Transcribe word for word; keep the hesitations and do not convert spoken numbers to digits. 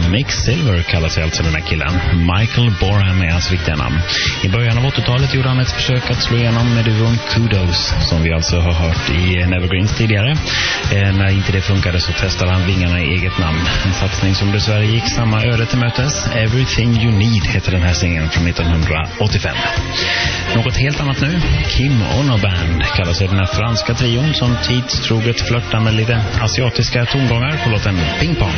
Mick Silver kallar sig alltså den här killen. Michael Borham är hans riktiga namn. I början av åttiotalet gjorde han ett försök att slå igenom med duon Kudos, som vi alltså har hört i Nevergreens tidigare. Eh, när inte det funkade så testade han vingarna i eget namn. En satsning som dessvärre gick samma öde till mötes. Everything You Need heter den här singeln från nittonhundraåttiofem. Något helt annat nu. Kim Ono Band kallar sig den här franska trion som tidstroget flörtar med lite asiatiska tongångar på låten Ping Pong.